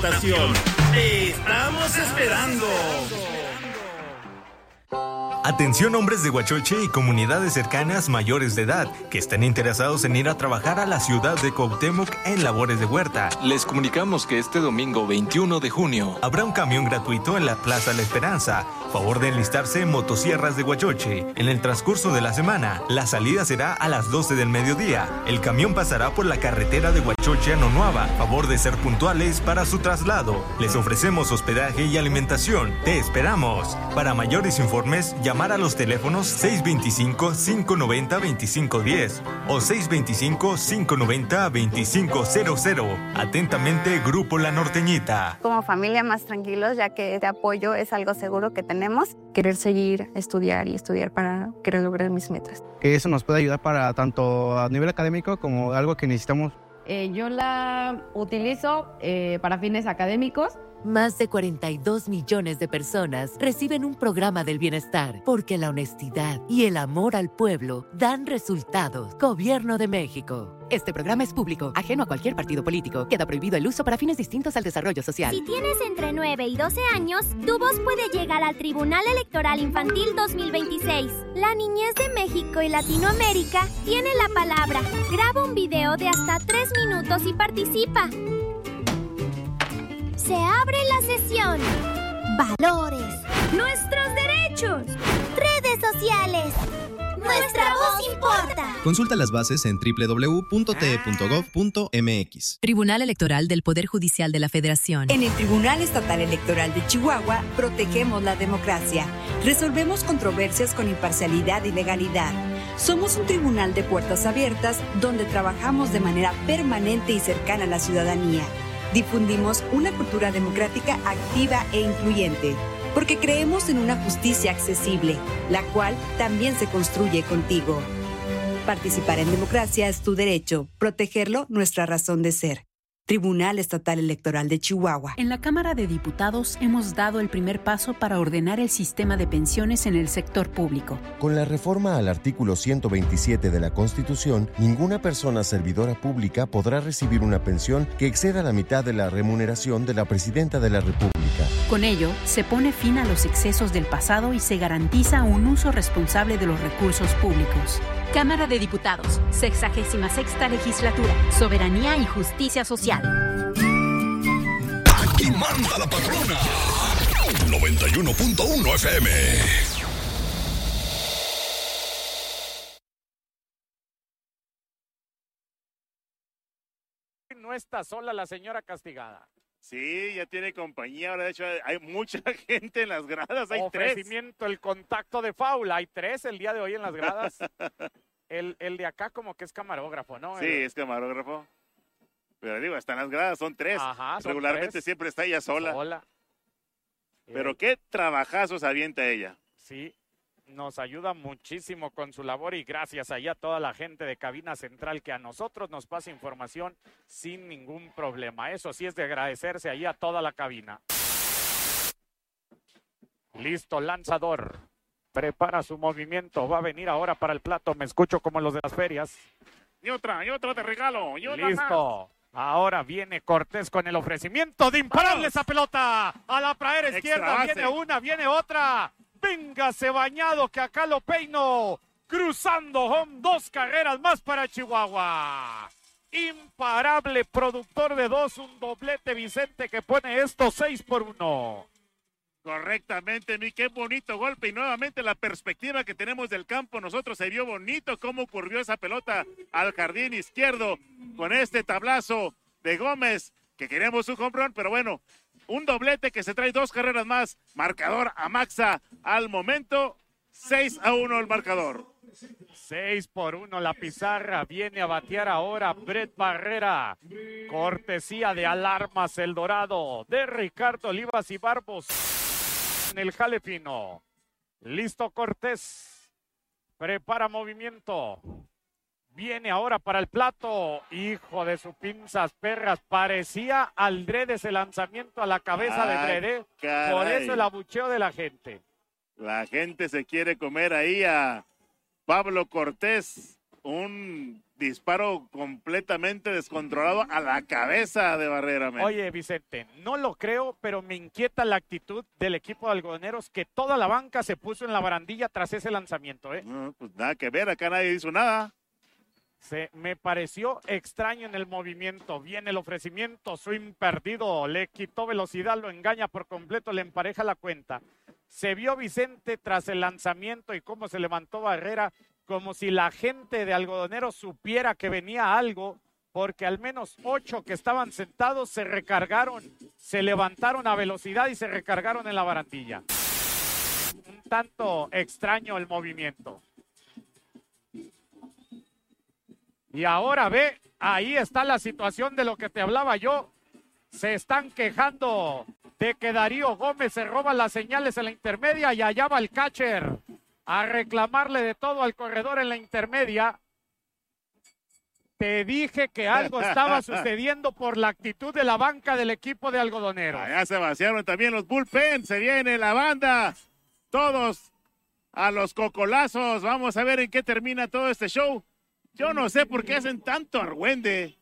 Te estamos esperando. Atención hombres de Huachoche y comunidades cercanas mayores de edad que estén interesados en ir a trabajar a la ciudad de Cuauhtémoc en labores de huerta. Les comunicamos que este domingo 21 de junio habrá un camión gratuito en la Plaza La Esperanza. Favor de enlistarse en Motosierras de Huachoche. En el transcurso de la semana, la salida será a las 12 del mediodía. El camión pasará por la carretera de Huachoche a Nonuava. Favor de ser puntuales para su traslado. Les ofrecemos hospedaje y alimentación. Te esperamos. Para mayores informes, llamar a los teléfonos 625-590-2510 o 625-590-2500. Atentamente, Grupo La Norteñita. Como familia más tranquilos, ya que este apoyo es algo seguro que tenemos. Querer seguir, estudiar para querer lograr mis metas. Que eso nos puede ayudar para tanto a nivel académico como algo que necesitamos. Yo la utilizo para fines académicos. Más de 42 millones de personas reciben un programa del bienestar porque la honestidad y el amor al pueblo dan resultados. Gobierno de México. Este programa es público, ajeno a cualquier partido político. Queda prohibido el uso para fines distintos al desarrollo social. Si tienes entre 9 y 12 años, tu voz puede llegar al Tribunal Electoral Infantil 2026. La niñez de México y Latinoamérica tiene la palabra. Graba un video de hasta 3 minutos y participa. Se abre la sesión. Valores. Nuestros derechos. Redes sociales. Nuestra voz importa. Consulta las bases en www.te.gov.mx. Tribunal Electoral del Poder Judicial de la Federación. En el Tribunal Estatal Electoral de Chihuahua protegemos la democracia. Resolvemos controversias con imparcialidad y legalidad. Somos un tribunal de puertas abiertas donde trabajamos de manera permanente y cercana a la ciudadanía. Difundimos una cultura democrática activa e incluyente, porque creemos en una justicia accesible, la cual también se construye contigo. Participar en democracia es tu derecho, protegerlo nuestra razón de ser. Tribunal Estatal Electoral de Chihuahua. En la Cámara de Diputados hemos dado el primer paso para ordenar el sistema de pensiones en el sector público. Con la reforma al artículo 127 de la Constitución, ninguna persona servidora pública podrá recibir una pensión que exceda la mitad de la remuneración de la Presidenta de la República. Con ello, se pone fin a los excesos del pasado y se garantiza un uso responsable de los recursos públicos. Cámara de Diputados, 66ª Legislatura, Soberanía y Justicia Social. Aquí manda la patrona. 91.1 FM. No está sola la señora castigada. Sí, ya tiene compañía. Ahora, de hecho, hay mucha gente en las gradas. Hay Ofrecimiento, el contacto de faula. Hay 3 el día de hoy en las gradas. El de acá como que es camarógrafo, ¿no? Sí, es camarógrafo. Pero digo, hasta en las gradas son 3. Ajá, son regularmente 3. Siempre está ella sola. Pero qué trabajazos avienta ella. Sí, nos ayuda muchísimo con su labor y gracias ahí a toda la gente de Cabina Central que a nosotros nos pasa información sin ningún problema. Eso sí es de agradecerse ahí a toda la cabina. Listo, lanzador. Prepara su movimiento. Va a venir ahora para el plato. Me escucho como los de las ferias. Y otra de regalo. Listo. Ahora viene Cortés con el ofrecimiento de imparable esa pelota. A la praera izquierda. Viene una, viene otra. Véngase bañado que acá lo peino. Cruzando home, 2 carreras más para Chihuahua. Imparable productor de 2, un doblete Vicente que pone esto 6-1. Correctamente, qué bonito golpe y nuevamente la perspectiva que tenemos del campo. Nosotros se vio bonito cómo curvió esa pelota al jardín izquierdo con este tablazo de Gómez que queremos un home run, pero bueno, un doblete que se trae 2 carreras más. Marcador a Maxa al momento, 6-1 el marcador. 6-1 la pizarra. Viene a batear ahora Brett Barrera. Cortesía de Alarmas El Dorado de Ricardo Olivas y Barbos en el jale fino. Listo Cortés. Prepara movimiento. Viene ahora para el plato. Hijo de sus pinzas perras. Parecía al Drede ese lanzamiento a la cabeza de Drede. Caray. Por eso el abucheo de la gente. La gente se quiere comer ahí a Pablo Cortés. un disparo completamente descontrolado a la cabeza de Barrera. Oye, Vicente, no lo creo, pero me inquieta la actitud del equipo de algodoneros, que toda la banca se puso en la barandilla tras ese lanzamiento, ¿eh? No, pues nada que ver, acá nadie hizo nada. Me pareció extraño en el movimiento. Viene el ofrecimiento, swing perdido, le quitó velocidad, lo engaña por completo, le empareja la cuenta. Se vio Vicente tras el lanzamiento y cómo se levantó Barrera, como si la gente de algodoneros supiera que venía algo, porque al menos 8 que estaban sentados se recargaron, se levantaron a velocidad y se recargaron en la barandilla. Un tanto extraño el movimiento. Y ahora ve, ahí está la situación de lo que te hablaba yo. Se están quejando de que Darío Gómez se roba las señales en la intermedia y allá va el catcher a reclamarle de todo al corredor en la intermedia. Te dije que algo estaba sucediendo por la actitud de la banca del equipo de algodoneros. Allá se vaciaron también los bullpen, se viene la banda, todos a los cocolazos. Vamos a ver en qué termina todo este show. Yo no sé por qué hacen tanto argüende.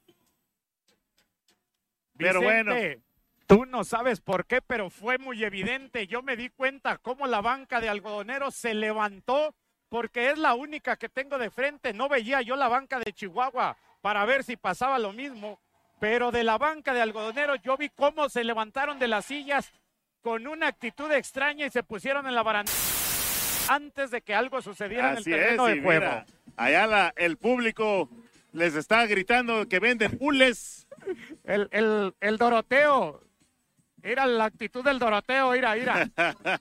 Pero Vicente, bueno. Tú no sabes por qué, pero fue muy evidente. Yo me di cuenta cómo la banca de algodoneros se levantó, porque es la única que tengo de frente. No veía yo la banca de Chihuahua para ver si pasaba lo mismo, pero de la banca de algodoneros yo vi cómo se levantaron de las sillas con una actitud extraña y se pusieron en la barandilla antes de que algo sucediera en el terreno de juego. Mira, allá el público les está gritando que venden hules. El Doroteo. Mira la actitud del Doroteo, mira.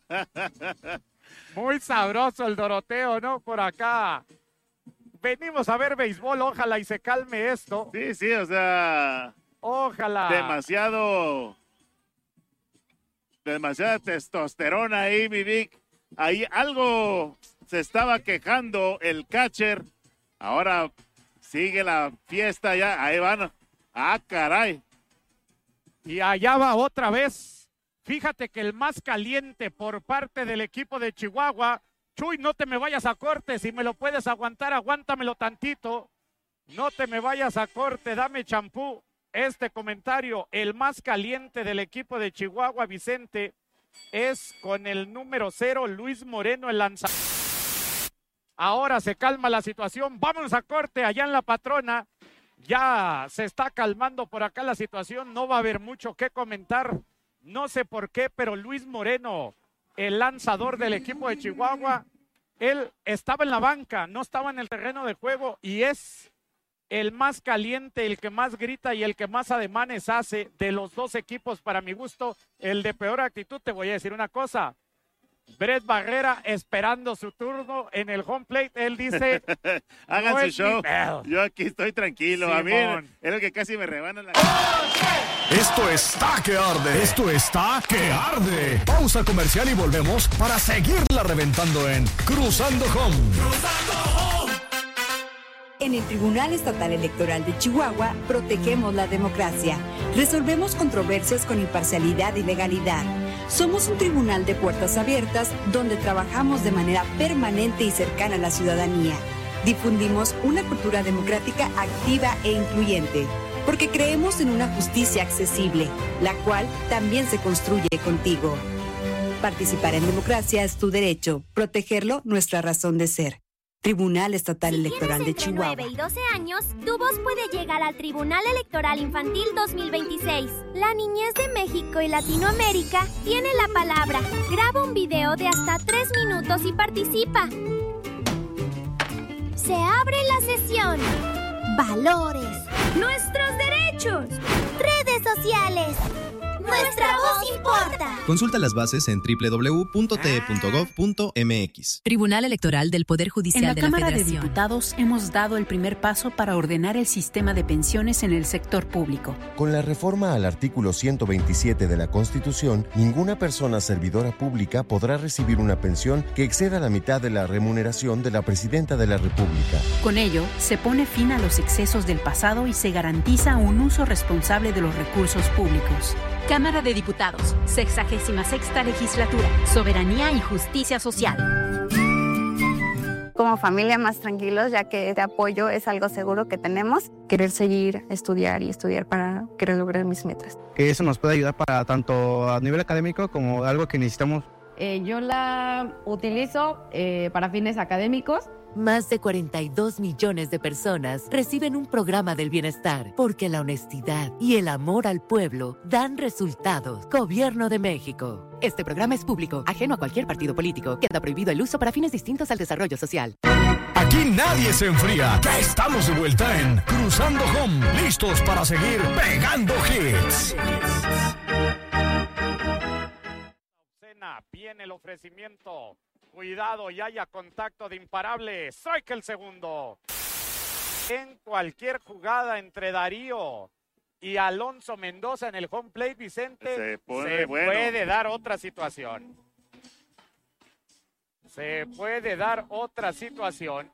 Muy sabroso el Doroteo, ¿no? Por acá. Venimos a ver béisbol, ojalá y se calme esto. Sí, o sea. Ojalá. Demasiada testosterona ahí, mi Vic. Ahí algo se estaba quejando el catcher. Ahora sigue la fiesta ya. Ahí van. Ah, caray. Y allá va otra vez. Fíjate que el más caliente por parte del equipo de Chihuahua. Chuy, no te me vayas a corte. Si me lo puedes aguantar, aguántamelo tantito. No te me vayas a corte, dame champú. Este comentario, el más caliente del equipo de Chihuahua, Vicente, es con el número 0, Luis Moreno, el lanzador. Ahora se calma la situación. Vámonos a corte allá en La Patrona. Ya se está calmando por acá la situación. No va a haber mucho que comentar. No sé por qué, pero Luis Moreno, el lanzador del equipo de Chihuahua, él estaba en la banca, no estaba en el terreno de juego y es el más caliente, el que más grita y el que más ademanes hace de los dos equipos, para mi gusto, el de peor actitud. Te voy a decir una cosa. Brett Barrera esperando su turno en el home plate, él dice hagan no su show, yo aquí estoy tranquilo. Simón. A mí es lo que casi me rebana la... Esto está que arde. Esto está que arde. Pausa comercial y volvemos para seguirla reventando en Cruzando Home. En el Tribunal Estatal Electoral de Chihuahua protegemos la democracia. Resolvemos controversias con imparcialidad y legalidad. Somos un tribunal de puertas abiertas donde trabajamos de manera permanente y cercana a la ciudadanía. Difundimos una cultura democrática activa e incluyente, porque creemos en una justicia accesible, la cual también se construye contigo. Participar en democracia es tu derecho, protegerlo nuestra razón de ser. Tribunal Estatal Electoral de Chihuahua. Si tienes entre 9 y 12 años, tu voz puede llegar al Tribunal Electoral Infantil 2026. La niñez de México y Latinoamérica tiene la palabra. Graba un video de hasta 3 minutos y participa. Se abre la sesión. Valores. Nuestros derechos. Redes sociales. Nuestra voz importa. Consulta las bases en www.te.gov.mx. Tribunal Electoral del Poder Judicial de la Federación. En la Cámara de Diputados hemos dado el primer paso para ordenar el sistema de pensiones en el sector público. Con la reforma al artículo 127 de la Constitución, ninguna persona servidora pública podrá recibir una pensión que exceda la mitad de la remuneración de la Presidenta de la República. Con ello, se pone fin a los excesos del pasado y se garantiza un uso responsable de los recursos públicos. Cámara de Diputados, 66ª Legislatura, Soberanía y Justicia Social. como familia más tranquilos, ya que este apoyo es algo seguro que tenemos. Querer seguir estudiar y estudiar para querer lograr mis metas. Que eso nos puede ayudar para tanto a nivel académico como algo que necesitamos. Yo la utilizo para fines académicos. Más de 42 millones de personas reciben un programa del bienestar porque la honestidad y el amor al pueblo dan resultados. Gobierno de México. Este programa es público, ajeno a cualquier partido político. Queda prohibido el uso para fines distintos al desarrollo social. Aquí nadie se enfría. Ya estamos de vuelta en Cruzando Home, listos para seguir pegando hits. Viene el ofrecimiento. Cuidado, y haya contacto de Imparable. Strike el segundo. En cualquier jugada entre Darío y Alonso Mendoza en el home plate, Vicente, se puede dar otra situación. Se puede dar otra situación.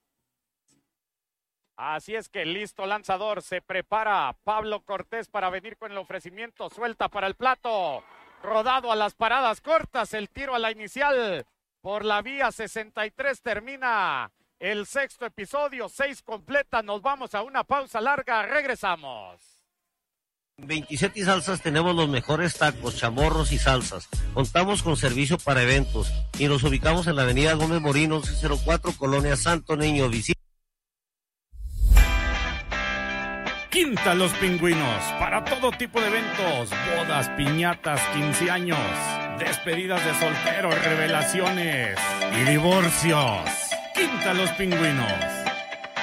Así es que listo, lanzador. Se prepara Pablo Cortés para venir con el ofrecimiento. Suelta para el plato. Rodado a las paradas cortas. El tiro a la inicial. Por la vía 63 termina el sexto episodio, 6 completa, nos vamos a una pausa larga, regresamos. 27 y Salsas tenemos los mejores tacos, chamorros y salsas. Contamos con servicio para eventos y nos ubicamos en la avenida Gómez Morín, 1104, Colonia Santo Niño. Quinta Los Pingüinos, para todo tipo de eventos, bodas, piñatas, 15 años, despedidas de solteros, revelaciones y divorcios. Quinta Los Pingüinos.